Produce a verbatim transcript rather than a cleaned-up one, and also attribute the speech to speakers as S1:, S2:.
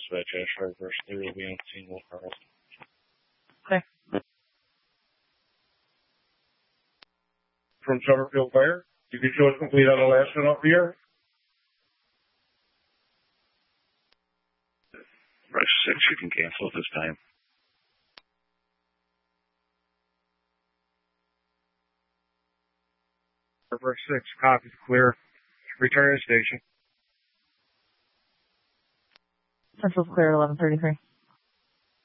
S1: dispatch, Ashford first three will be on scene with Carl.
S2: Okay.
S1: From Summerfield Fire, you can show us complete on the last one over here.
S3: Rush six, you can cancel at this time.
S1: Rush six, copy, clear. Return to station.
S2: Central's clear, eleven thirty-three.